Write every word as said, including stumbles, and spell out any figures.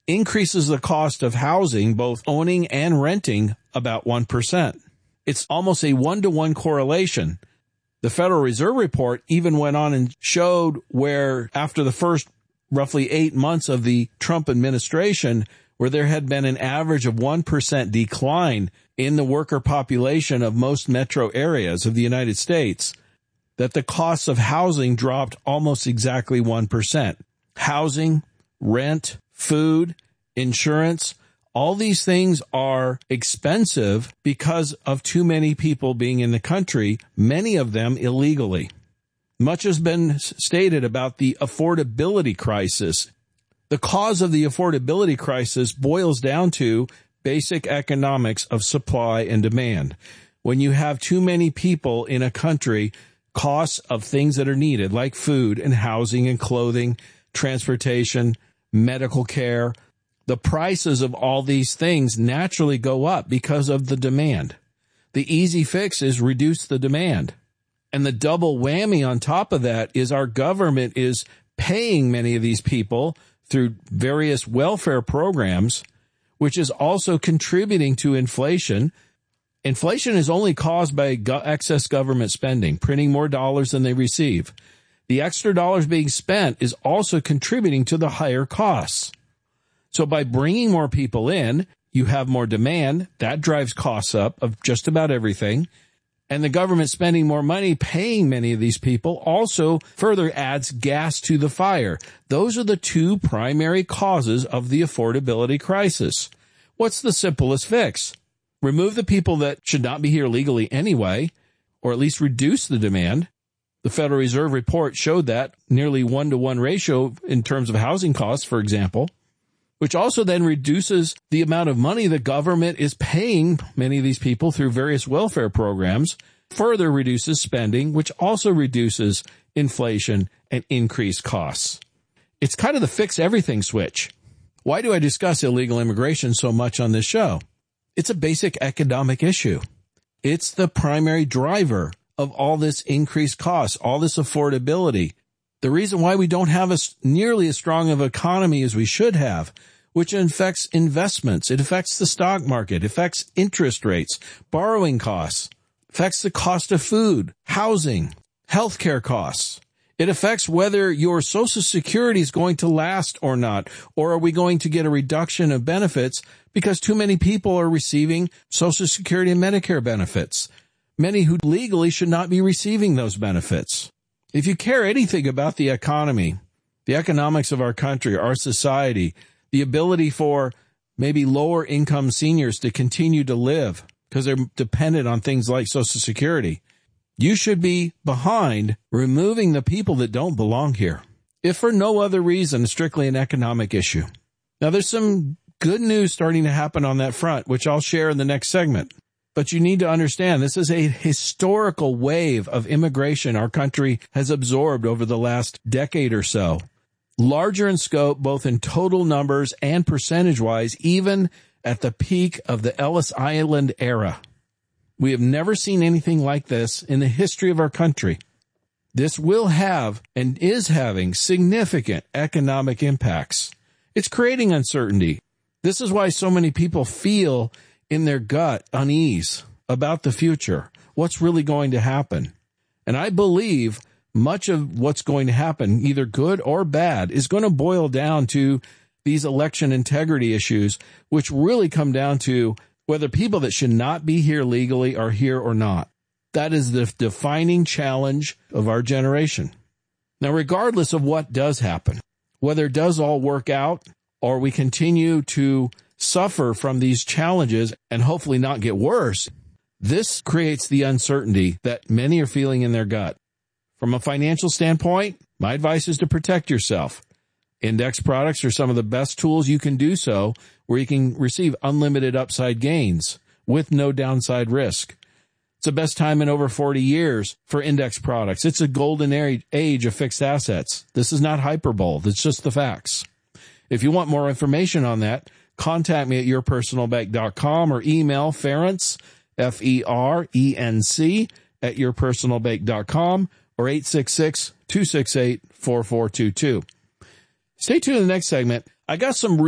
increases the cost of housing, both owning and renting, about one percent. It's almost a one-to-one correlation. The Federal Reserve report even went on and showed where after the first roughly eight months of the Trump administration, where there had been an average of one percent decline in the worker population of most metro areas of the United States, that the costs of housing dropped almost exactly one percent. Housing, rent, food, insurance, all these things are expensive because of too many people being in the country, many of them illegally. Much has been stated about the affordability crisis. The cause of the affordability crisis boils down to basic economics of supply and demand. When you have too many people in a country, costs of things that are needed, like food and housing and clothing, transportation, medical care, the prices of all these things naturally go up because of the demand. The easy fix is reduce the demand. And the double whammy on top of that is our government is paying many of these people through various welfare programs, which is also contributing to inflation. Inflation is only caused by go- excess government spending, printing more dollars than they receive. The extra dollars being spent is also contributing to the higher costs. So by bringing more people in, you have more demand. That drives costs up of just about everything. And the government spending more money paying many of these people also further adds gas to the fire. Those are the two primary causes of the affordability crisis. What's the simplest fix? Remove the people that should not be here legally anyway, or at least reduce the demand. The Federal Reserve report showed that nearly one-to-one ratio in terms of housing costs, for example, which also then reduces the amount of money the government is paying many of these people through various welfare programs, further reduces spending, which also reduces inflation and increased costs. It's kind of the fix everything switch. Why do I discuss illegal immigration so much on this show? It's a basic economic issue. It's the primary driver of all this increased cost, all this affordability. The reason why we don't have a, nearly as strong of an economy as we should have, which affects investments, it affects the stock market, affects interest rates, borrowing costs, affects the cost of food, housing, healthcare costs. It affects whether your Social Security is going to last or not, or are we going to get a reduction of benefits because too many people are receiving Social Security and Medicare benefits, many who legally should not be receiving those benefits. If you care anything about the economy, the economics of our country, our society, the ability for maybe lower income seniors to continue to live because they're dependent on things like Social Security, you should be behind removing the people that don't belong here, if for no other reason, strictly an economic issue. Now, there's some good news starting to happen on that front, which I'll share in the next segment. But you need to understand this is a historical wave of immigration our country has absorbed over the last decade or so. Larger in scope, both in total numbers and percentage-wise, even at the peak of the Ellis Island era. We have never seen anything like this in the history of our country. This will have and is having significant economic impacts. It's creating uncertainty. This is why so many people feel in their gut unease about the future, what's really going to happen. And I believe much of what's going to happen, either good or bad, is going to boil down to these election integrity issues, which really come down to whether people that should not be here legally are here or not. That is the defining challenge of our generation. Now, regardless of what does happen, whether it does all work out or we continue to suffer from these challenges and hopefully not get worse, this creates the uncertainty that many are feeling in their gut. From a financial standpoint, my advice is to protect yourself. Index products are some of the best tools you can do so, where you can receive unlimited upside gains with no downside risk. It's the best time in over forty years for index products. It's a golden age of fixed assets. This is not hyperbole. It's just the facts. If you want more information on that, contact me at your personal bank dot com or email Ferenc, F E R E N C, at your personal bank dot com or eight six six, two six eight, four four two two. Stay tuned in the next segment. I got some